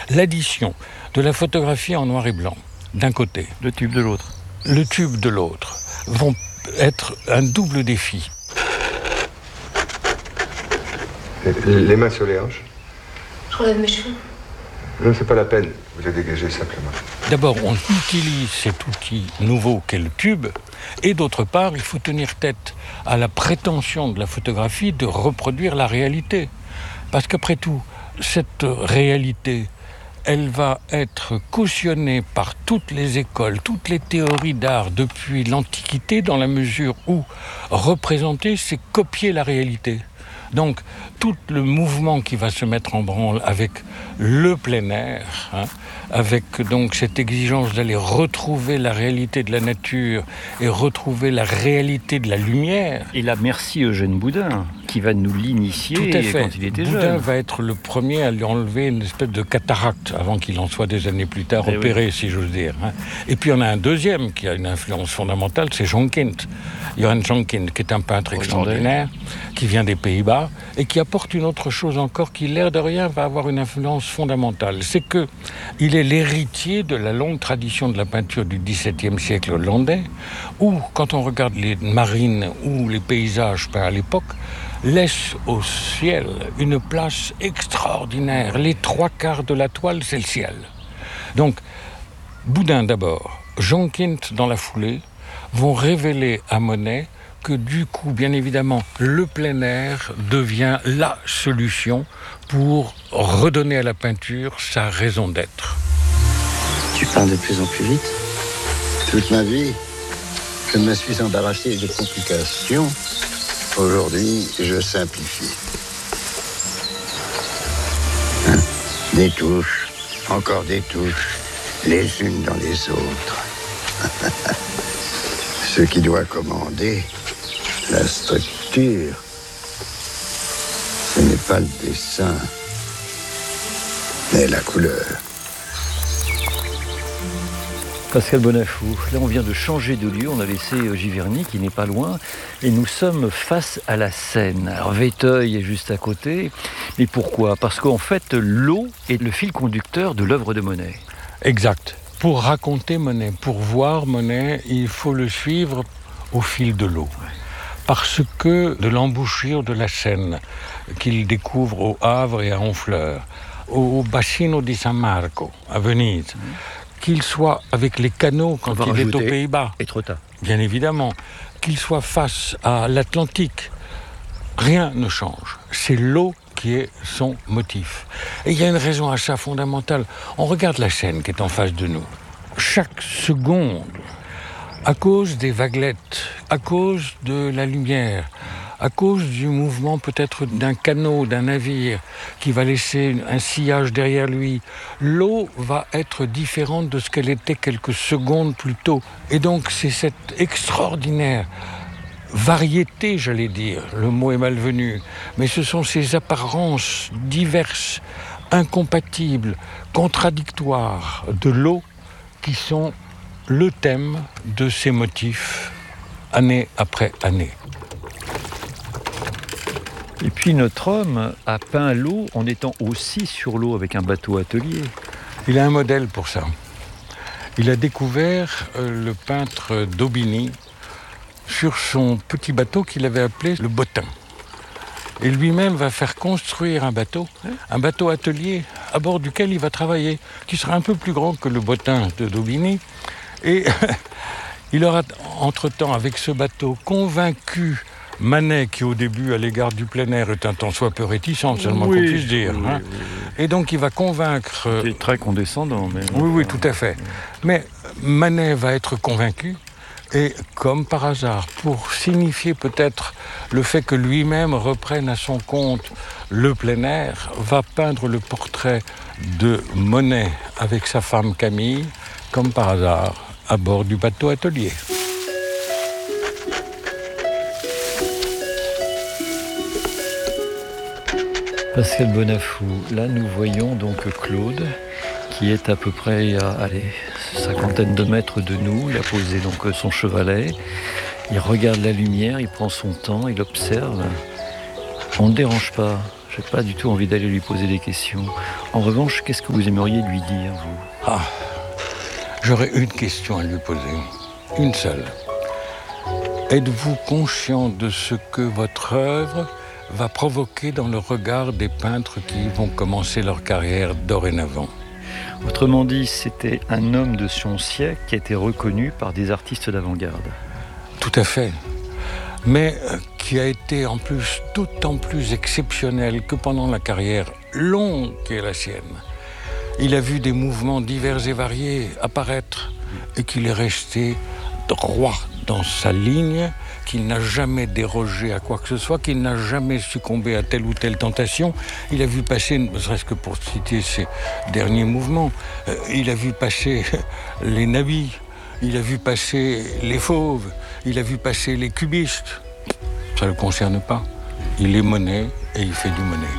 L'addition de la photographie en noir et blanc, d'un côté, le tube de l'autre, vont être un double défi. Les mains sur les hanches. Je relève mes cheveux. Non, c'est pas la peine. Vous les dégagez simplement. D'abord, on utilise cet outil nouveau qu'est le tube, et d'autre part, il faut tenir tête à la prétention de la photographie de reproduire la réalité. Parce qu'après tout, cette réalité, elle va être cautionnée par toutes les écoles, toutes les théories d'art depuis l'Antiquité, dans la mesure où représenter, c'est copier la réalité. Donc, tout le mouvement qui va se mettre en branle avec le plein air, avec donc cette exigence d'aller retrouver la réalité de la nature et retrouver la réalité de la lumière. Et là, merci Eugène Boudin, qui va nous l'initier quand il était jeune. Boudin va être le premier à lui enlever une espèce de cataracte avant qu'il en soit des années plus tard opéré, si j'ose dire. Et puis, il y en a un deuxième qui a une influence fondamentale, c'est Jonkind. Johan Jonkind, qui est un peintre extraordinaire, qui vient des Pays-Bas, et qui apporte une autre chose encore qui, l'air de rien, va avoir une influence fondamentale. C'est qu'il est l'héritier de la longue tradition de la peinture du XVIIe siècle hollandais, où, quand on regarde les marines ou les paysages peints à l'époque, laisse au ciel une place extraordinaire. Les 3/4 de la toile, c'est le ciel. Donc, Boudin d'abord, Jonkind dans la foulée, vont révéler à Monet que du coup, bien évidemment, le plein air devient la solution pour redonner à la peinture sa raison d'être. Tu peins de plus en plus vite. Toute ma vie, je me suis embarrassé de complications. Aujourd'hui, je simplifie. Des touches, encore des touches, les unes dans les autres. Ce qui doit commander la structure, ce n'est pas le dessin, mais la couleur. Pascal Bonafou, là on vient de changer de lieu, on a laissé Giverny qui n'est pas loin, et nous sommes face à la Seine. Alors Véteuil est juste à côté, mais pourquoi ? Parce qu'en fait l'eau est le fil conducteur de l'œuvre de Monet. Exact. Pour raconter Monet, pour voir Monet, il faut le suivre au fil de l'eau. Parce que de l'embouchure de la Seine, qu'il découvre au Havre et à Honfleur, au Bacino di San Marco, à Venise, qu'il soit avec les canaux quand il est aux Pays-Bas, Étretat, bien évidemment, qu'il soit face à l'Atlantique, rien ne change. C'est l'eau qui est son motif. Et il y a une raison à ça fondamentale. On regarde la Seine qui est en face de nous. Chaque seconde, à cause des vaguelettes, à cause de la lumière, à cause du mouvement peut-être d'un canot, d'un navire qui va laisser un sillage derrière lui, l'eau va être différente de ce qu'elle était quelques secondes plus tôt. Et donc c'est cette extraordinaire variété, j'allais dire, le mot est malvenu, mais ce sont ces apparences diverses, incompatibles, contradictoires de l'eau qui sont le thème de ces motifs, année après année. Et puis notre homme a peint l'eau en étant aussi sur l'eau avec un bateau atelier. Il a un modèle pour ça. Il a découvert le peintre Daubigny sur son petit bateau qu'il avait appelé le Bottin. Et lui-même va faire construire un bateau atelier à bord duquel il va travailler, qui sera un peu plus grand que le Bottin de Daubigny. Et il aura, entre-temps, avec ce bateau, convaincu Manet, qui au début, à l'égard du plein air, est un tant soit peu réticent, seulement qu'on puisse dire. Oui. Et donc il va convaincre... C'est très condescendant. Mais... Oui, tout à fait. Mais Manet va être convaincu. Et comme par hasard, pour signifier peut-être le fait que lui-même reprenne à son compte le plein air, va peindre le portrait de Monet avec sa femme Camille, comme par hasard, à bord du bateau atelier. Pascal Bonafou, là nous voyons donc Claude, qui est à peu près à cinquantaine de mètres de nous. Il a posé donc son chevalet, il regarde la lumière, il prend son temps, il observe. On ne dérange pas, Je n'ai pas du tout envie d'aller lui poser des questions. En revanche, qu'est-ce que vous aimeriez lui dire, vous ? J'aurais une question à lui poser. Une seule. Êtes-vous conscient de ce que votre œuvre va provoquer dans le regard des peintres qui vont commencer leur carrière dorénavant ? Autrement dit, c'était un homme de son siècle qui a été reconnu par des artistes d'avant-garde. Tout à fait. Mais qui a été en plus d'autant plus exceptionnel que pendant la carrière longue qui est la sienne. Il a vu des mouvements divers et variés apparaître et qu'il est resté droit dans sa ligne, qu'il n'a jamais dérogé à quoi que ce soit, qu'il n'a jamais succombé à telle ou telle tentation. Il a vu passer, ne serait-ce que pour citer ses derniers mouvements, il a vu passer les nabis, il a vu passer les fauves, il a vu passer les cubistes. Ça ne le concerne pas. Il est monnaie et il fait du monnaie.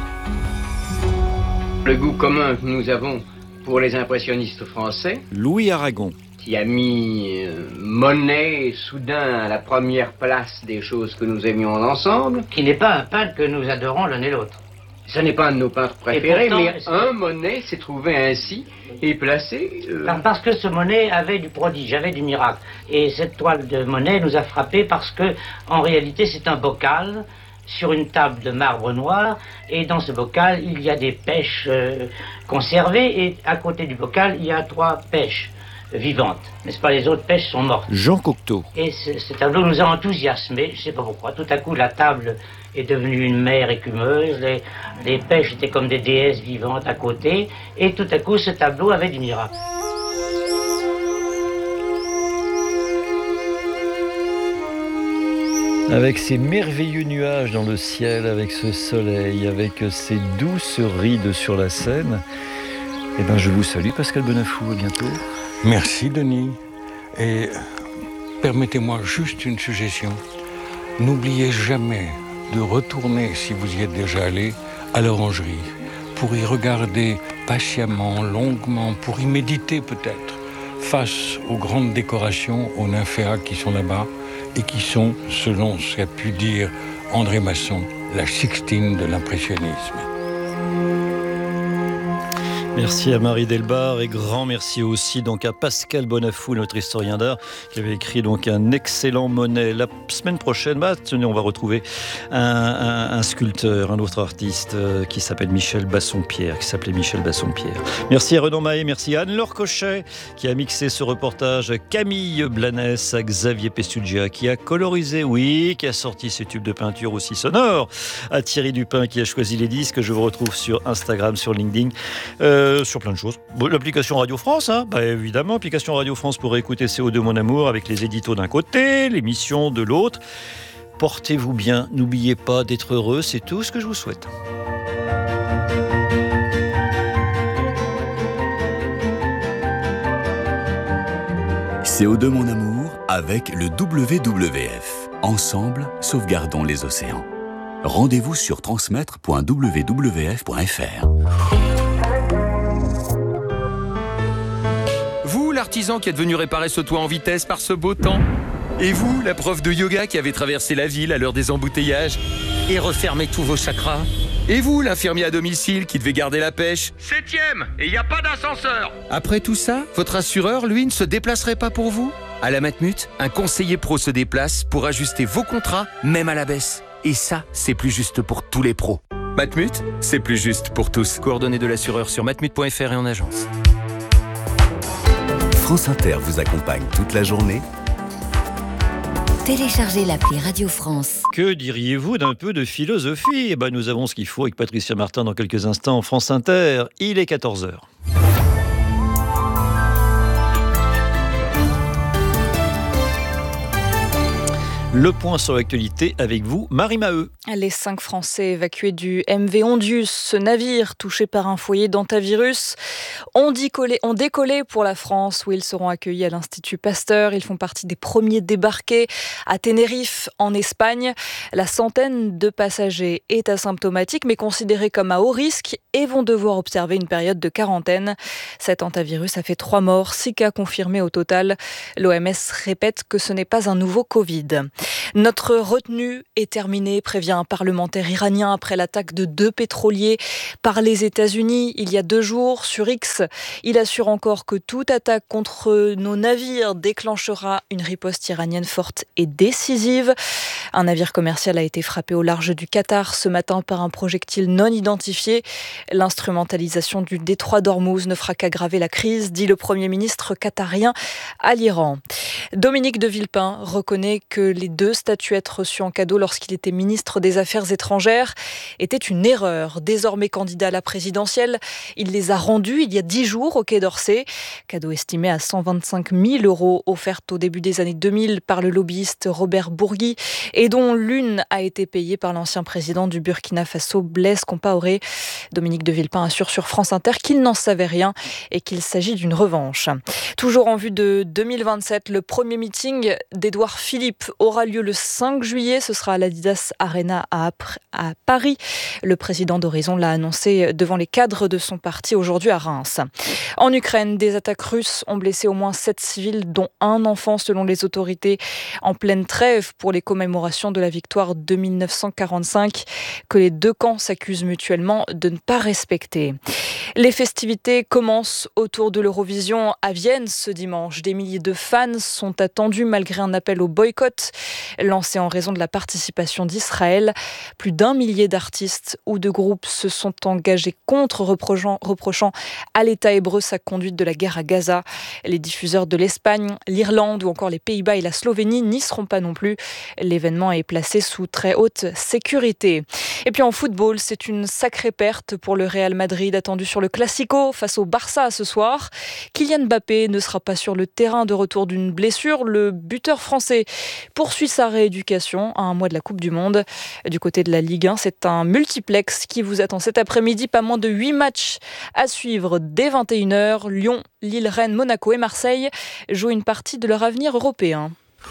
Le goût commun que nous avons pour les impressionnistes français, Louis Aragon, qui a mis Monet soudain à la première place des choses que nous aimions ensemble, qui n'est pas un peintre que nous adorons l'un et l'autre. Ce n'est pas un de nos peintres préférés, pourtant, mais un Monet s'est trouvé ainsi et placé... Parce que ce Monet avait du prodige, avait du miracle. Et cette toile de Monet nous a frappés parce que, en réalité, c'est un bocal sur une table de marbre noir, et dans ce bocal, il y a des pêches conservées, et à côté du bocal, il y a 3 pêches vivantes. N'est-ce pas, les autres pêches sont mortes. Jean Cocteau. Et ce tableau nous a enthousiasmés, je ne sais pas pourquoi. Tout à coup, la table est devenue une mer écumeuse, les pêches étaient comme des déesses vivantes à côté, et tout à coup, ce tableau avait du miracle. Avec ces merveilleux nuages dans le ciel, avec ce soleil, avec ces douces rides sur la Seine, je vous salue, Pascal Benafou, à bientôt. Merci Denis. Et permettez-moi juste une suggestion. N'oubliez jamais de retourner, si vous y êtes déjà allé, à l'orangerie, pour y regarder patiemment, longuement, pour y méditer peut-être, face aux grandes décorations, aux nymphéas qui sont là-bas, et qui sont, selon ce qu'a pu dire André Masson, la Sixtine de l'impressionnisme. Merci à Marie Delbar et grand merci aussi donc à Pascal Benafou, notre historien d'art, qui avait écrit donc un excellent Monet. La semaine prochaine, tenez, on va retrouver un sculpteur, un autre artiste qui s'appelait Michel Bassompierre. Merci à Renan Mahé, merci à Anne-Laure Cochet qui a mixé ce reportage, à Camille Blanès, à Xavier Pestugia qui a colorisé, qui a sorti ses tubes de peinture aussi sonores, à Thierry Dupin qui a choisi les disques. Je vous retrouve sur Instagram, sur LinkedIn. Sur plein de choses. L'application Radio France, évidemment, application Radio France pour écouter CO2 Mon Amour avec les éditos d'un côté, l'émission de l'autre. Portez-vous bien, n'oubliez pas d'être heureux, c'est tout ce que je vous souhaite. CO2 Mon Amour avec le WWF. Ensemble, sauvegardons les océans. Rendez-vous sur transmettre.wwf.fr. Vous, l'artisan qui êtes venu réparer ce toit en vitesse par ce beau temps. Et vous, la prof de yoga qui avez traversé la ville à l'heure des embouteillages et refermé tous vos chakras. Et vous, l'infirmier à domicile qui devait garder la pêche. 7e, et il n'y a pas d'ascenseur. Après tout ça, votre assureur, lui, ne se déplacerait pas pour vous ? À la Matmut, un conseiller pro se déplace pour ajuster vos contrats, même à la baisse. Et ça, c'est plus juste pour tous les pros. Matmut, c'est plus juste pour tous. Coordonnées de l'assureur sur matmut.fr et en agence. France Inter vous accompagne toute la journée. Téléchargez l'appli Radio France. Que diriez-vous d'un peu de philosophie ? Nous avons ce qu'il faut avec Patricia Martin dans quelques instants. France Inter, il est 14h. Le point sur l'actualité avec vous, Marie Maheu. Les 5 Français évacués du MV Ondius, ce navire touché par un foyer d'hantavirus, ont décollé pour la France où ils seront accueillis à l'Institut Pasteur. Ils font partie des premiers débarqués à Tenerife, en Espagne. La centaine de passagers est asymptomatique mais considérée comme à haut risque et vont devoir observer une période de quarantaine. Cet hantavirus a fait 3 morts, 6 cas confirmés au total. L'OMS répète que ce n'est pas un nouveau Covid. Notre retenue est terminée, prévient un parlementaire iranien après l'attaque de 2 pétroliers par les États-Unis il y a 2 jours sur X. Il assure encore que toute attaque contre nos navires déclenchera une riposte iranienne forte et décisive. Un navire commercial a été frappé au large du Qatar ce matin par un projectile non identifié. L'instrumentalisation du détroit d'Ormuz ne fera qu'aggraver la crise, dit le Premier ministre qatarien à l'Iran. Dominique de Villepin reconnaît que les 2 statuettes reçues en cadeau lorsqu'il était ministre des Affaires étrangères étaient une erreur. Désormais candidat à la présidentielle, il les a rendues il y a 10 jours au Quai d'Orsay. Cadeau estimé à 125 000 € offerte au début des années 2000 par le lobbyiste Robert Bourgui et dont l'une a été payée par l'ancien président du Burkina Faso, Blaise Compaoré. Dominique de Villepin assure sur France Inter qu'il n'en savait rien et qu'il s'agit d'une revanche. Toujours en vue de 2027, le premier meeting d'Édouard Philippe aura lieu le 5 juillet. Ce sera à l'Adidas Arena à Paris. Le président d'Horizon l'a annoncé devant les cadres de son parti aujourd'hui à Reims. En Ukraine, des attaques russes ont blessé au moins 7 civils, dont un enfant selon les autorités, en pleine trêve pour les commémorations de la victoire de 1945 que les 2 camps s'accusent mutuellement de ne pas respecter. Les festivités commencent autour de l'Eurovision à Vienne ce dimanche. Des milliers de fans sont attendus malgré un appel au boycott lancé en raison de la participation d'Israël. Plus d'1 millier d'artistes ou de groupes se sont engagés contre, reprochant à l'État hébreu sa conduite de la guerre à Gaza. Les diffuseurs de l'Espagne, l'Irlande ou encore les Pays-Bas et la Slovénie n'y seront pas non plus. L'événement est placé sous très haute sécurité. Et puis en football, c'est une sacrée perte pour le Real Madrid attendu sur le Classico face au Barça ce soir. Kylian Mbappé ne sera pas sur le terrain de retour d'une blessure. Le buteur français poursuit sa rééducation à un mois de la Coupe du Monde. Du côté de la Ligue 1, c'est un multiplex qui vous attend cet après-midi. Pas moins de 8 matchs à suivre dès 21h. Lyon, Lille, Rennes, Monaco et Marseille jouent une partie de leur avenir européen.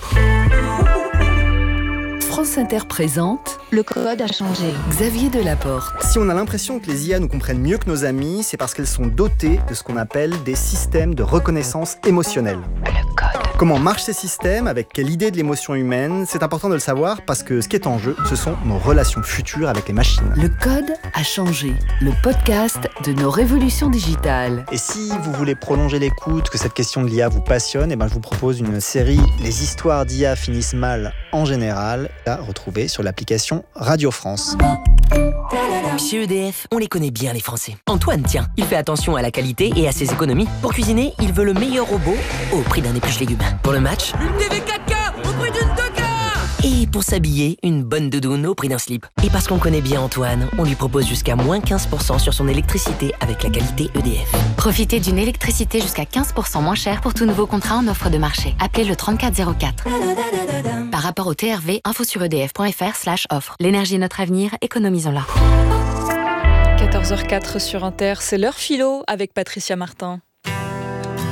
France Inter présente Le code a changé. Xavier Delaporte. Si on a l'impression que les IA nous comprennent mieux que nos amis, c'est parce qu'elles sont dotées de ce qu'on appelle des systèmes de reconnaissance émotionnelle. Le code. Comment marchent ces systèmes, avec quelle idée de l'émotion humaine, c'est important de le savoir parce que ce qui est en jeu, ce sont nos relations futures avec les machines. Le code a changé. Le podcast de nos révolutions digitales. Et si vous voulez prolonger l'écoute, que cette question de l'IA vous passionne, je vous propose une série Les histoires d'IA finissent mal en général, à retrouver sur l'application Radio France. Chez EDF, on les connaît bien les Français. Antoine, tiens, il fait attention à la qualité et à ses économies. Pour cuisiner, il veut le meilleur robot au prix d'un épluche légumes. Pour le match, une TV 4K au prix d'une 2K. Et pour s'habiller, une bonne doudoune au prix d'un slip. Et parce qu'on connaît bien Antoine, on lui propose jusqu'à moins 15% sur son électricité avec la qualité EDF. Profitez d'une électricité jusqu'à 15% moins chère pour tout nouveau contrat en offre de marché. Appelez le 3404. Par rapport au TRV, info sur edf.fr/offre. L'énergie est notre avenir, économisons-la. 14h04 sur Inter, c'est l'heure philo avec Patricia Martin.